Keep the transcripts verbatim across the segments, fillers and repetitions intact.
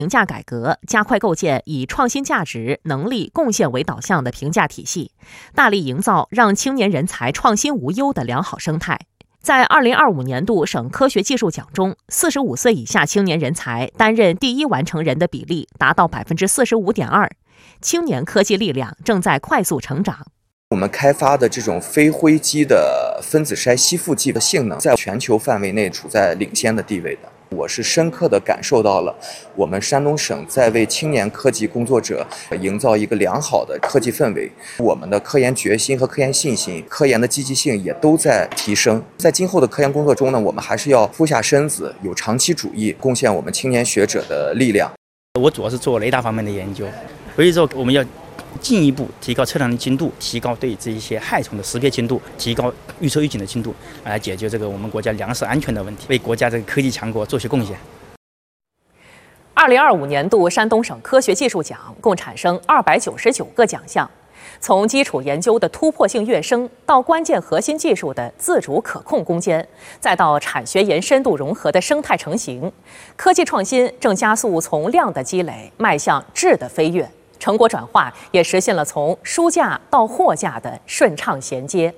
评价改革，加快构建以创新价值、能力、贡献为导向的评价体系，大力营造让青年人才创新无忧的良好生态。在二零二五年度省科学技术奖中，四十五岁以下青年人才担任第一完成人的比例达到百分之四十五点二，青年科技力量正在快速成长。 我们开发的这种非灰基的分子筛吸附剂的性能，在全球范围内处在领先的地位的。我是深刻地感受到了我们山东省在为青年科技工作者营造一个良好的科技氛围，我们的科研决心和科研信心、科研的积极性也都在提升。在今后的科研工作中呢，我们还是要扑下身子，有长期主义，贡献我们青年学者的力量。 我主要是做雷达方面的研究，所以说我们要进一步提高测量的精度，提高对这一些害虫的识别精度，提高预测预警的精度，来解决这个我们国家粮食安全的问题，为国家这个科技强国做些贡献。 二零二五年度山东省科学技术奖共产生二百九十九个奖项，从基础研究的突破性跃升，到关键核心技术的自主可控攻坚，再到产学研深度融合的生态成型，科技创新正加速从量的积累迈向质的飞跃。成果转化也实现了从书架到货架的顺畅衔接。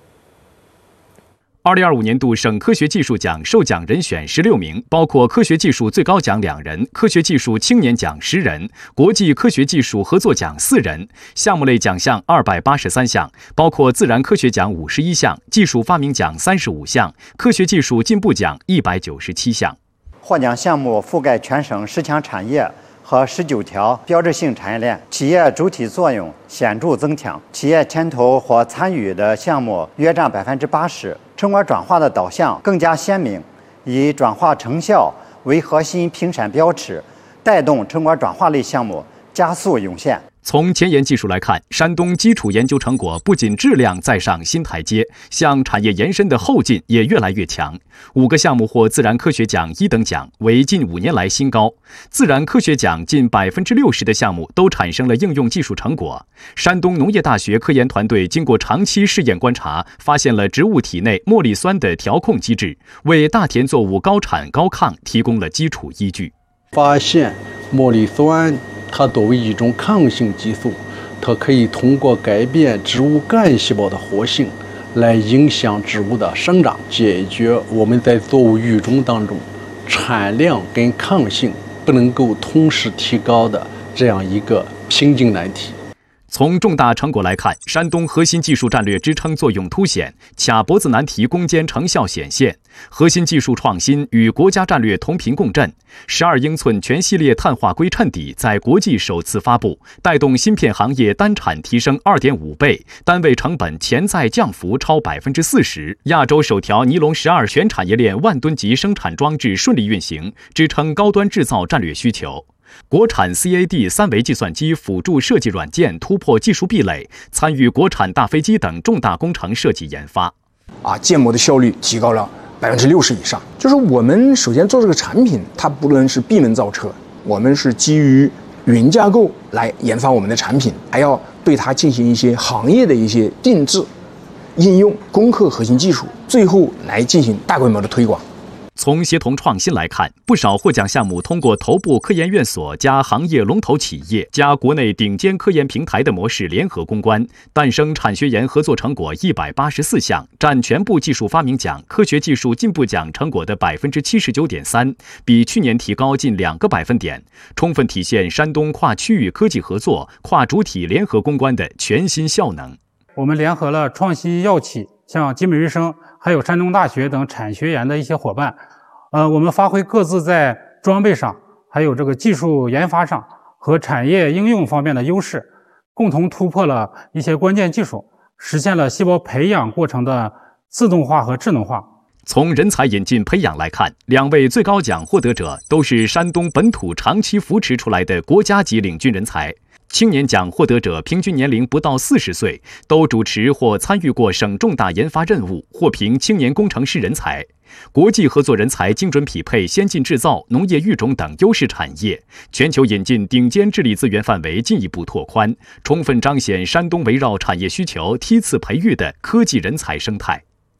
二零二五年度省科学技术奖受奖人选十六名，包括科学技术最高奖两人，科学技术青年奖十人，国际科学技术合作奖四人。项目类奖项二百八十三项，包括自然科学奖五十一项，技术发明奖三十五项，科学技术进步奖一百九十七项。 获奖项目覆盖全省十强产业和十九条标志性产业链，企业主体作用显著增强，企业牵头或参与的项目约占百分之八十，成果转化的导向更加鲜明，以转化成效为核心评审标尺，带动成果转化类项目加速涌现。 从前沿技术来看，山东基础研究成果不仅质量再上新台阶，向产业延伸的后劲也越来越强。五个项目获自然科学奖一等奖，为近五年来新高。自然科学奖近百分之六十的项目都产生了应用技术成果。山东农业大学科研团队经过长期试验观察，发现了植物体内茉莉酸的调控机制，为大田作物高产高抗提供了基础依据。 发现茉莉酸它作为一种抗性激素，它可以通过改变植物干细胞的活性来影响植物的生长，解决我们在作物育种当中产量跟抗性不能够同时提高的这样一个瓶颈难题。 从重大成果来看，山东核心技术战略支撑作用凸显，卡脖子难题攻坚成效显现，核心技术创新与国家战略同频共振。十二英寸全系列碳化硅衬底在国际首次发布，带动芯片行业单产提升 二点五倍，单位成本潜在降幅超 百分之四十。亚洲首条尼龙十二全产业链万吨级生产装置顺利运行，支撑高端制造战略需求。国产 C A D 三维计算机辅助设计软件突破技术壁垒，参与国产大飞机等重大工程设计研发。 啊，建模的效率提高了百分之六十以上。就是我们首先做这个产品，它不能是闭门造车，我们是基于云架构来研发我们的产品，还要对它进行一些行业的一些定制、应用、攻克核心技术，最后来进行大规模的推广。 从协同创新来看，不少获奖项目通过头部科研院所加行业龙头企业加国内顶尖科研平台的模式联合攻关，诞生产学研合作成果一百八十四项，占全部技术发明奖、科学技术进步奖成果的 百分之七十九点三， 比去年提高近两个百分点，充分体现山东跨区域科技合作、跨主体联合攻关的全新效能。 我们联合了创新药企，像集美瑞生还有山东大学等产学研的一些伙伴，呃，我们发挥各自在装备上，还有这个技术研发上和产业应用方面的优势，共同突破了一些关键技术，实现了细胞培养过程的自动化和智能化。 从人才引进培养来看，两位最高奖获得者都是山东本土长期扶持出来的国家级领军人才。青年奖获得者平均年龄不到四十岁，都主持或参与过省重大研发任务，获评青年工程师人才。国际合作人才精准匹配先进制造、农业育种等优势产业，全球引进顶尖智力资源范围进一步拓宽，充分彰显山东围绕产业需求梯次培育的科技人才生态。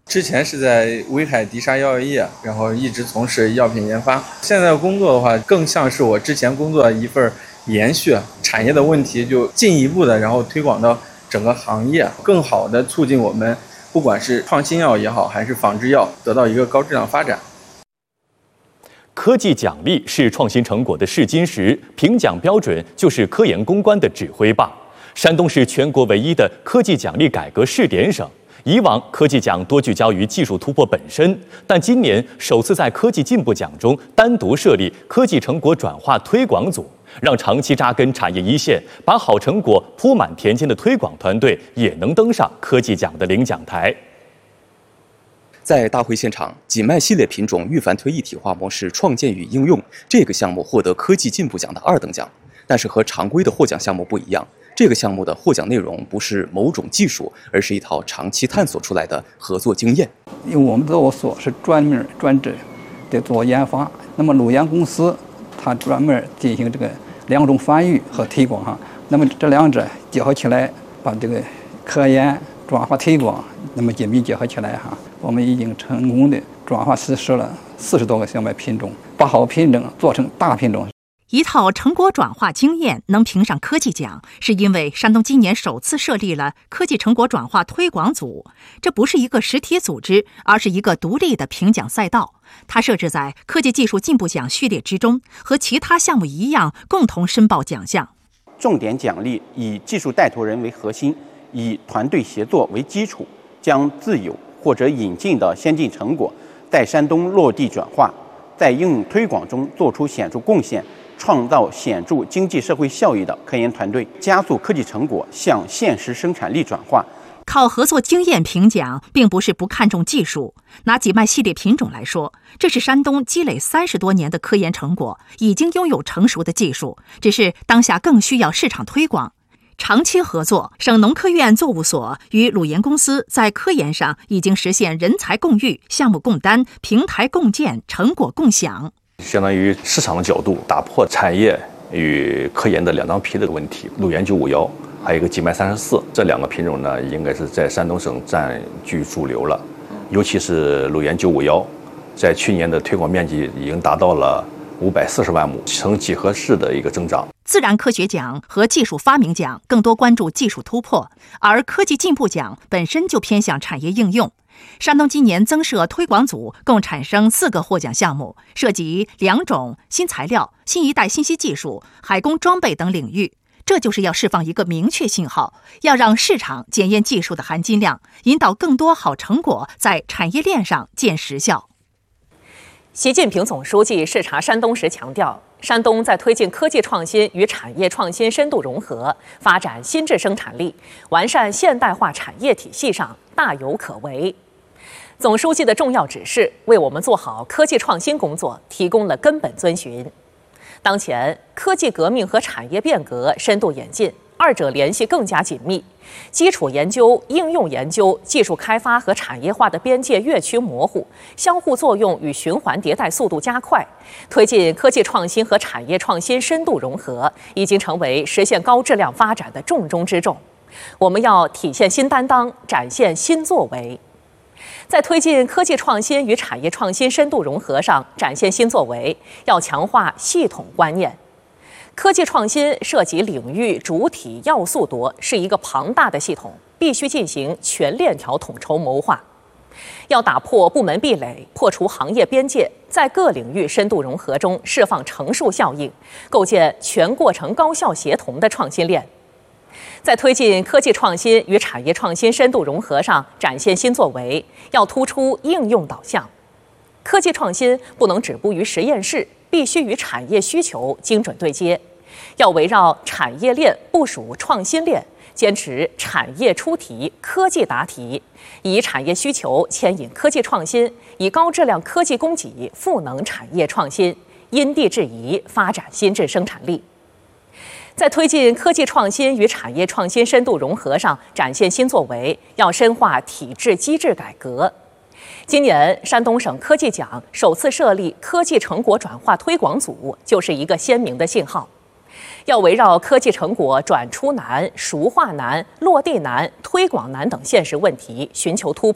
之前是在威海迪沙药业，然后一直从事药品研发。现在工作的话，更像是我之前工作的一份延续，产业的问题就进一步的，然后推广到整个行业，更好的促进我们不管是创新药也好，还是仿制药得到一个高质量发展。 科技奖励是创新成果的试金石，评奖标准就是科研攻关的指挥棒。山东是全国唯一的科技奖励改革试点省。以往科技奖多聚焦于技术突破本身，但今年首次在科技进步奖中单独设立科技成果转化推广组，让长期扎根产业一线、把好成果铺满田间的推广团队也能登上科技奖的领奖台。 在大会现场，锦脉系列品种预反推一体化模式创建与应用这个项目获得科技进步奖的二等奖，但是和常规的获奖项目不一样。这个项目的获奖内容不是某种技术，而是一套长期探索出来的合作经验。 因为我们作所是专门专职的做研发，那么鲁研公司它专门进行这个两种翻译和推广哈。那么这两者结合起来，把这个科研转化推广那么紧密结合起来哈，我们已经成功的转化实施了四十多个小麦品种，把好品种做成大品种。 一套成果转化经验能评上科技奖，是因为山东今年首次设立了科技成果转化推广组。这不是一个实体组织，而是一个独立的评奖赛道。它设置在科技技术进步奖序列之中，和其他项目一样，共同申报奖项。 重点奖励以技术带头人为核心，以团队协作为基础，将自有或者引进的先进成果在山东落地转化，在应用推广中做出显著贡献，创造显著经济社会效益的科研团队，加速科技成果向现实生产力转化。 靠合作经验评奖，并不是不看重技术。拿锦脉系列品种来说，这是山东积累三十多年的科研成果，已经拥有成熟的技术，只是当下更需要市场推广。长期合作，省农科院作物所与鲁研公司在科研上已经实现人才共育、项目共担、平台共建、成果共享。 相当于市场的角度，打破产业与科研的两张皮的问题。鲁研九五幺，还有一个锦脉三十四，这两个品种呢，应该是在山东省占据主流了。尤其是鲁研九五幺，在去年的推广面积已经达到了五百四十万亩，呈几何式的一个增长。 自然科学奖和技术发明奖更多关注技术突破，而科技进步奖本身就偏向产业应用。山东今年增设推广组，共产生四个获奖项目，涉及两种新材料、新一代信息技术、海工装备等领域。这就是要释放一个明确信号，要让市场检验技术的含金量，引导更多好成果在产业链上见实效。 习近平总书记视察山东时强调，山东在推进科技创新与产业创新深度融合、发展新质生产力、完善现代化产业体系上大有可为。总书记的重要指示为我们做好科技创新工作提供了根本遵循。当前，科技革命和产业变革深度演进，二者联系更加紧密，基础研究、应用研究、技术开发和产业化的边界越趋模糊，相互作用与循环迭代速度加快，推进科技创新和产业创新深度融合，已经成为实现高质量发展的重中之重。我们要体现新担当，展现新作为。在推进科技创新与产业创新深度融合上展现新作为，要强化系统观念。科技创新涉及领域、主体、要素多，是一个庞大的系统，必须进行全链条统筹谋划。要打破部门壁垒，破除行业边界，在各领域深度融合中释放乘数效应，构建全过程高效协同的创新链。在推进科技创新与产业创新深度融合上展现新作为，要突出应用导向。科技创新不能止步于实验室，必须与产业需求精准对接。要围绕产业链部署创新链，坚持产业出题、科技答题，以产业需求牵引科技创新，以高质量科技供给赋能产业创新，因地制宜发展新质生产力。在推进科技创新与产业创新深度融合上展现新作为，要深化体制机制改革。今年山东省科技奖首次设立科技成果转化推广组，就是一个鲜明的信号。要围绕科技成果转出难、熟化难、落地难、推广难等现实问题寻求突破，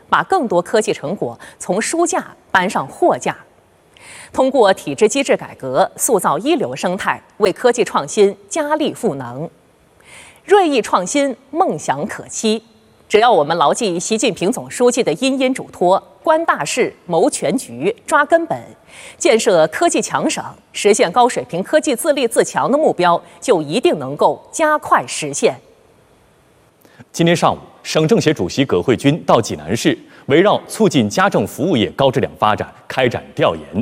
把更多科技成果从书架搬上货架。通过体制机制改革，塑造一流生态，为科技创新加力赋能。锐意创新，梦想可期。只要我们牢记习近平总书记的殷殷嘱托，观大势、谋全局、抓根本，建设科技强省，实现高水平科技自立自强的目标，就一定能够加快实现。 今天上午，省政协主席葛慧军到济南市，围绕促进家政服务业高质量发展开展调研。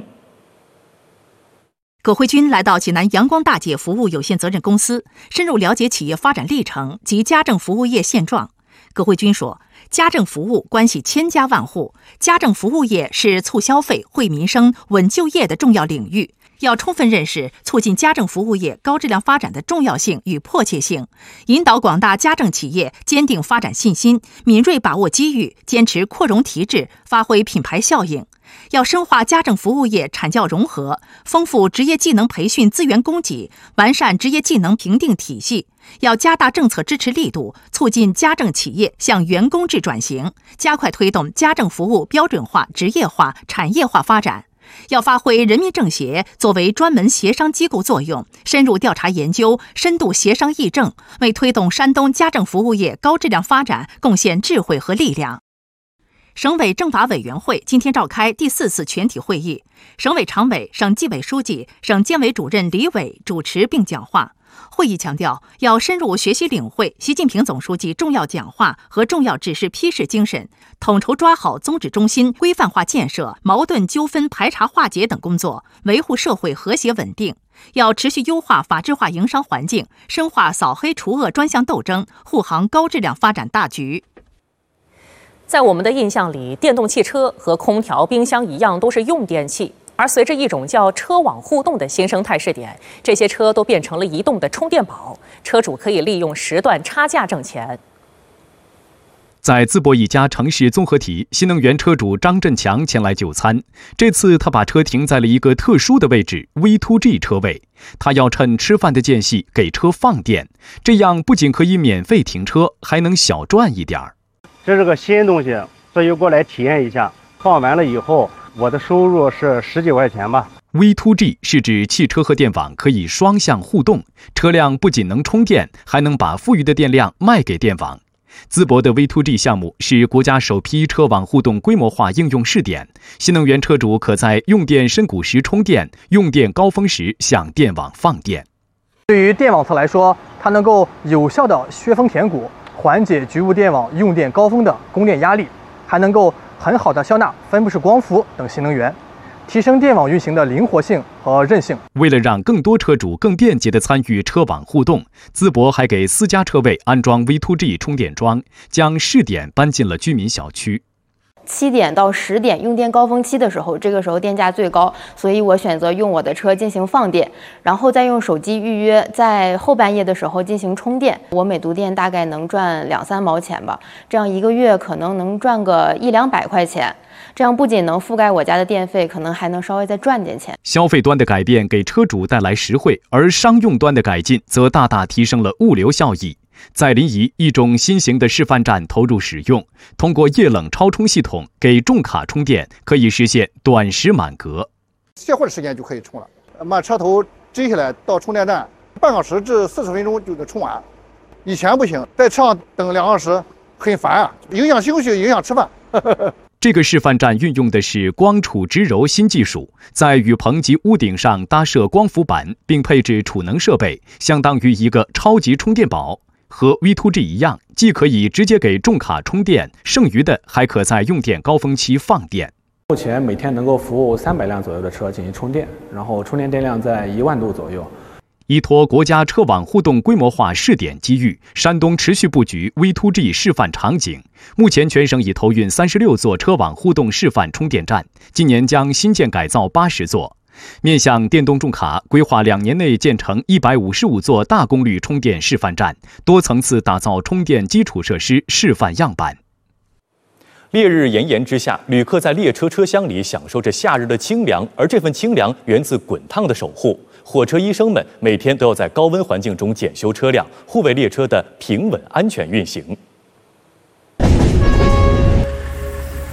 葛慧军来到济南阳光大姐服务有限责任公司，深入了解企业发展历程及家政服务业现状。葛慧军说，家政服务关系千家万户，家政服务业是促消费、惠民生、稳就业的重要领域，要充分认识促进家政服务业高质量发展的重要性与迫切性，引导广大家政企业坚定发展信心，敏锐把握机遇，坚持扩容提质，发挥品牌效应。要深化家政服务业产教融合，丰富职业技能培训资源供给，完善职业技能评定体系。要加大政策支持力度，促进家政企业向员工制转型，加快推动家政服务标准化、职业化、产业化发展。要发挥人民政协作为专门协商机构作用，深入调查研究，深度协商议政，为推动山东家政服务业高质量发展贡献智慧和力量。省委政法委员会今天召开第四次全体会议，省委常委、省纪委书记、省监委主任李伟主持并讲话。会议强调，要深入学习领会习近平总书记重要讲话和重要指示批示精神，统筹抓好宗旨中心、规范化建设、矛盾纠纷排查化解等工作，维护社会和谐稳定。要持续优化法治化营商环境，深化扫黑除恶专项斗争，护航高质量发展大局。 在我们的印象里，电动汽车和空调、冰箱一样都是用电器，而随着一种叫车网互动的新生态试点，这些车都变成了移动的充电宝，车主可以利用时段差价挣钱。 在淄博一家城市综合体，新能源车主张振强前来就餐。这次他把车停在了一个特殊的位置 V to G 车位，他要趁吃饭的间隙给车放电，这样不仅可以免费停车，还能小赚一点儿。 这是个新东西，所以过来体验一下。放完了以后，我的收入是十几块钱吧。 V to G 是指汽车和电网可以双向互动，车辆不仅能充电，还能把富余的电量卖给电网。淄博的 V to G 项目是国家首批车网互动规模化应用试点，新能源车主可在用电深谷时充电，用电高峰时向电网放电。 对于电网侧来说，它能够有效地削峰填谷，缓解局部电网用电高峰的供电压力，还能够很好地消纳分布式光伏等新能源，提升电网运行的灵活性和韧性。 为了让更多车主更便捷地参与车网互动，淄博还给私家车位安装 V to G 充电桩，将试点搬进了居民小区。 七点到十点用电高峰期的时候，这个时候电价最高，所以我选择用我的车进行放电，然后再用手机预约，在后半夜的时候进行充电。我每度电大概能赚两三毛钱吧，这样一个月可能能赚个一两百块钱。这样不仅能覆盖我家的电费，可能还能稍微再赚点钱。 消费端的改变给车主带来实惠，而商用端的改进则大大提升了物流效益。在临沂，一种新型的示范站投入使用，通过液冷超充系统给重卡充电，可以实现短时满格。 卸货的时间就可以充了，把车头支下来到充电站，半小时至四十分钟就能充完。以前不行，在车上等两小时很烦啊，影响休息，影响吃饭。 这个示范站运用的是光储直柔新技术，在雨棚及屋顶上搭设光伏板，并配置储能设备，相当于一个超级充电宝。和 V to G 一样，既可以直接给重卡充电，剩余的还可在用电高峰期放电。 目前每天能够服务三百辆左右的车进行充电，然后充电电量在一万度左右。 依托国家车网互动规模化试点机遇，山东持续布局 V to G 示范场景。目前全省已投运三十六座车网互动示范充电站，今年将新建改造八十座。面向电动重卡，规划两年内建成一百五十五座大功率充电示范站，多层次打造充电基础设施示范样板。 烈日炎炎之下，旅客在列车车厢里享受着夏日的清凉，而这份清凉源自滚烫的守护。火车医生们每天都要在高温环境中检修车辆，护卫列车的平稳安全运行。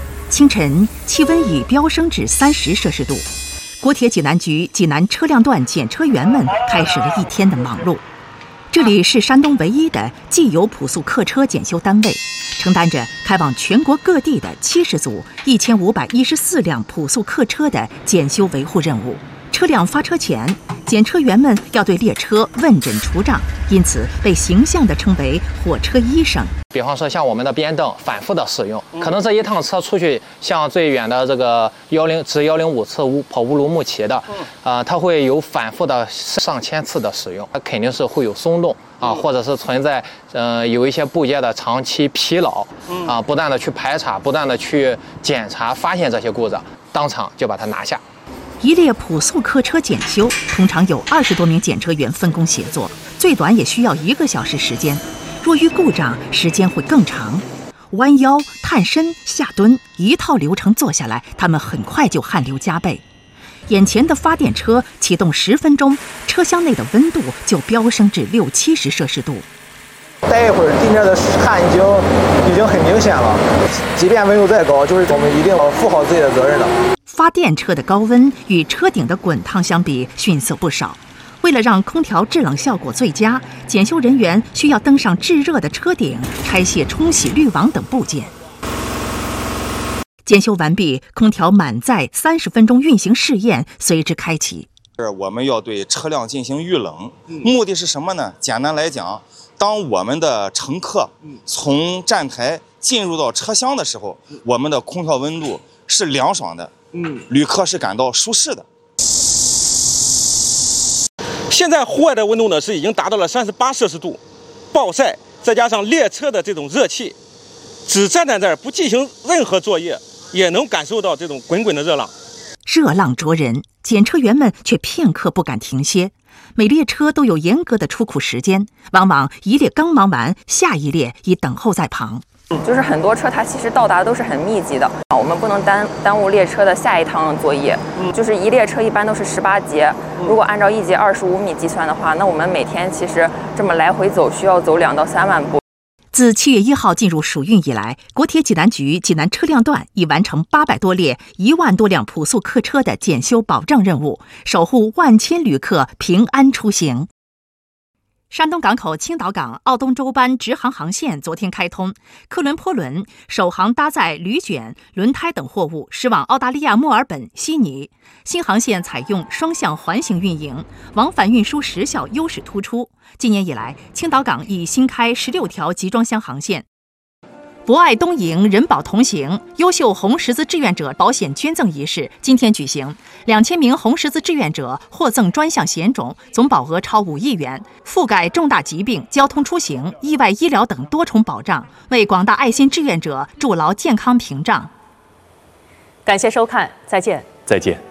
清晨，气温已飙升至三十摄氏度。国铁济南局济南车辆段检车员们开始了一天的忙碌。这里是山东唯一的既有普速客车检修单位，承担着开往全国各地的七十组一千五百一十四辆普速客车的检修维护任务。车辆发车前，检车员们要对列车问诊除障，因此被形象地称为“火车医生”。 比方说，像我们的边灯反复的使用，可能这一趟车出去，像最远的这个幺零至幺零五次乌跑乌鲁木齐的，呃，它会有反复的上千次的使用，它肯定是会有松动啊，或者是存在呃有一些部件的长期疲劳啊，不断的去排查，不断的去检查，发现这些故障，当场就把它拿下。 一列普速客车检修通常有二十多名检车员分工协作，最短也需要一个小时时间。若遇故障，时间会更长。弯腰、探身、下蹲，一套流程做下来，他们很快就汗流浃背。眼前的发电车启动十分钟，车厢内的温度就飙升至六七十摄氏度。 待一会儿，地面的汗已经已经很明显了。即便温度再高，就是我们一定要负好自己的责任的。 发电车的高温与车顶的滚烫相比逊色不少。为了让空调制冷效果最佳，检修人员需要登上炙热的车顶，拆卸冲洗滤网等部件。检修完毕，空调满载三十分钟运行试验随之开启。 我们要对车辆进行预冷，目的是什么呢？简单来讲，当我们的乘客从站台进入到车厢的时候，我们的空调温度是凉爽的，旅客是感到舒适的。 现在户外的温度呢是已经达到了三十八摄氏度，暴晒再加上列车的这种热气，只站在这儿不进行任何作业，也能感受到这种滚滚的热浪。 热浪灼人，检车员们却片刻不敢停歇。每列车都有严格的出库时间，往往一列刚忙完，下一列已等候在旁。 就是很多车它其实到达都是很密集的，我们不能耽耽误列车的下一趟作业。就是一列车一般都是十八节，如果按照一节二十五米计算的话，那我们每天其实这么来回走需要走两到三万步。 自七月一号进入暑运以来，国铁济南局济南车辆段已完成八百多列、一万多辆普速客车的检修保障任务，守护万千旅客平安出行。山东港口青岛港澳东洲班直航航线昨天开通，科伦坡轮首航搭载铝卷、轮胎等货物驶往澳大利亚墨尔本、悉尼。新航线采用双向环形运营，往返运输时效优势突出。今年以来，青岛港已新开十六条集装箱航线。博爱东营人保同行优秀红十字志愿者保险捐赠仪式今天举行，两千名红十字志愿者获赠专项险种，总保额超五亿元，覆盖重大疾病、交通出行、意外医疗等多重保障，为广大爱心志愿者筑牢健康屏障。 感谢收看，再见。 再见。